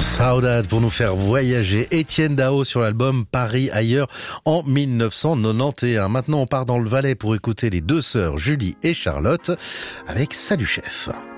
Saudade pour nous faire voyager. Étienne Dao sur l'album Paris ailleurs en 1991. Maintenant, on part dans le Valais pour écouter les deux sœurs Julie et Charlotte avec Salut Chef.